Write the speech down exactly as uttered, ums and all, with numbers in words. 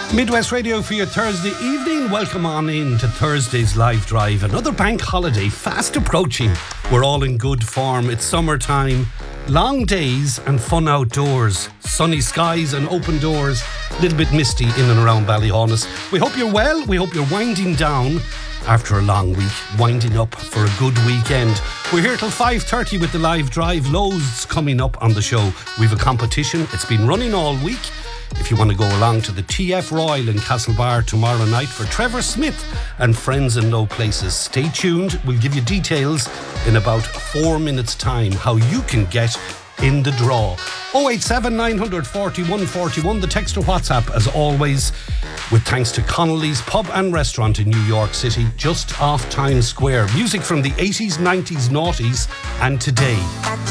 Midwest Radio for your Thursday evening. Welcome on in to Thursday's Live Drive. Another bank holiday fast approaching. We're all in good form. It's summertime, long days and fun outdoors. Sunny skies and open doors. A little bit misty in and around Ballyhaunis. We hope you're well. We hope you're winding down after a long week, winding up for a good weekend. We're here till five thirty with the Live Drive. Loads coming up on the show. We've a competition. It's been running all week. If you want to go along to the T F Royal in Castlebar tomorrow night for Trevor Smith and Friends in Low Places, stay tuned. We'll give you details in about four minutes' time how you can get in the draw. oh eight seven, nine four one, four one, the text or WhatsApp as always, with thanks to Connolly's Pub and Restaurant in New York City, just off Times Square. Music from the eighties, nineties, noughties and today.